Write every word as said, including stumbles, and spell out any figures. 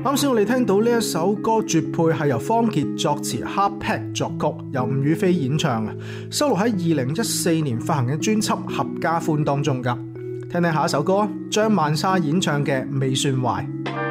啱先我哋聽到呢一首歌絕配係由方傑作詞 Hardpack 作曲，由吳雨霏演唱嘅，收錄喺二零一四年發行嘅專輯《合家歡》當中噶。聽聽下一首歌，張曼莎演唱嘅《未算壞》。